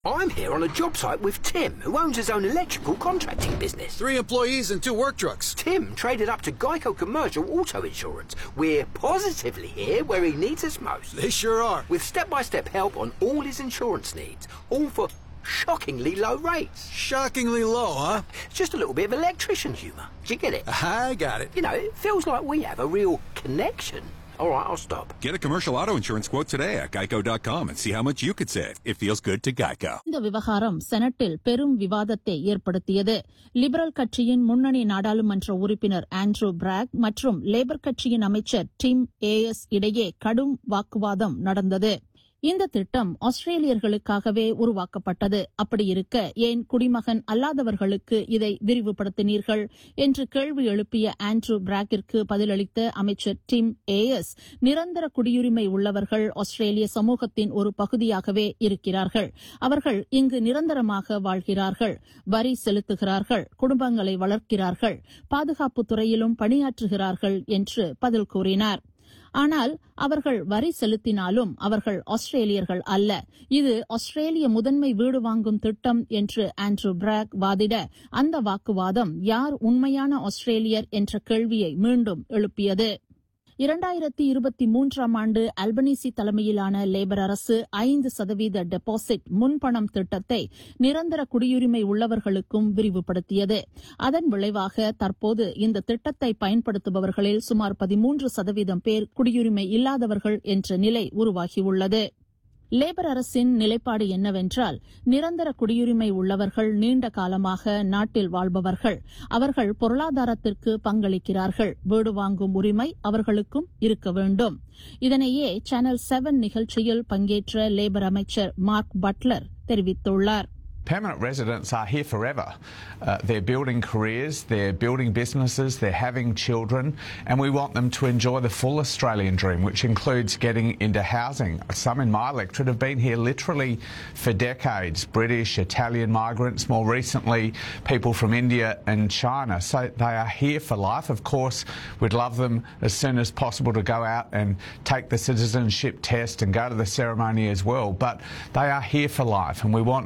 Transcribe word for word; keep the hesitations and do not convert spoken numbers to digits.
I'm here on a job site with Tim, who owns his own electrical contracting business. Three employees and two work trucks. Tim traded up to Geico Commercial Auto Insurance. We're positively here where he needs us most. They sure are. With step-by-step help on all his insurance needs, all for shockingly low rates. Shockingly low, huh? It's just a little bit of electrician humour. Do you get it? I got it. You know, it feels like we have a real connection. All right, I'll stop. Get a commercial auto insurance quote today at geico dot com and see how much you could save. It feels good to Geico. இந்த விவகாரம் செனட்டில் பெரும் விவாதத்தை ஏற்படுத்தியது. Liberal கட்சியின் முன்னணி நாடாளுமன்ற உறுப்பினர் Andrew பிராக் மற்றும் லேபர் கட்சியின் அமைச்சர் டிம் ஏஎஸ் இடையே கடும் வாக்குவாதம் நடந்தது. இந்த திட்டம் ஆஸ்திரேலியர்களுக்காகவே உருவாக்கப்பட்டது. அப்படி இருக்க ஏன் குடிமகன் அல்லாதவர்களுக்கு இதை விரிவுபடுத்தினீர்கள் என்று கேள்வி எழுப்பிய ஆண்ட்ரூ பிராக்கிற்கு பதிலளித்த அமைச்சர் டிம் ஏஎஸ், நிரந்தர குடியுரிமை உள்ளவர்கள் ஆஸ்திரேலிய சமூகத்தின் ஒரு பகுதியாகவே இருக்கிறார்கள். அவர்கள் இங்கு நிரந்தரமாக வாழ்கிறார்கள், வரி செலுத்துகிறார்கள், குடும்பங்களை வளர்க்கிறார்கள், பாதுகாப்புத் துறையிலும் பணியாற்றுகிறார்கள் என்று பதில் கூறினார். ஆனால் அவர்கள் வரி செலுத்தினாலும் அவர்கள் ஆஸ்திரேலியர்கள் அல்ல. இது ஆஸ்திரேலிய முதன்மை வீடு வாங்கும் திட்டம் என்று ஆண்ட்ரூ பிராக் வாதிட, அந்த வாக்குவாதம் யார் உண்மையான ஆஸ்திரேலியர் என்ற கேள்வியை மீண்டும் எழுப்பியது. இரண்டாயிரத்தி இருபத்தி மூன்றாம் ஆண்டு அல்பனீசி தலைமையிலான லேபர் அரசு ஐந்து சதவீத டெபாசிட் முன்பணம் திட்டத்தை நிரந்தர குடியுரிமை உள்ளவர்களுக்கும் விரிவுபடுத்தியது. அதன் விளைவாக தற்போது இந்த திட்டத்தை பயன்படுத்துபவர்களில் சுமார் பதிமூன்று சதவீதம் பேர் குடியுரிமை இல்லாதவர்கள் என்ற நிலை உருவாகியுள்ளது. லேபர் அரசின் நிலைப்பாடு என்னவென்றால், நிரந்தர குடியுரிமை உள்ளவர்கள் நீண்ட காலமாக நாட்டில் வாழ்பவர்கள். அவர்கள் பொருளாதாரத்திற்கு பங்களிக்கிறார்கள். வீடு வாங்கும் உரிமை அவர்களுக்கும் இருக்க வேண்டும். இதனையே சேனல் செவன் நிகழ்ச்சியில் பங்கேற்ற லேபர் அமைச்சர் மார்க் பட்லர் தெரிவித்துள்ளார். Permanent residents are here forever. Uh, they're building careers, they're building businesses, they're having children, and we want them to enjoy the full Australian dream, which includes getting into housing. Some in my electorate have been here literally for decades. British, Italian migrants, more recently people from India and China. So they are here for life. Of course, we'd love them as soon as possible to go out and take the citizenship test and go to the ceremony as well, but they are here for life, and we want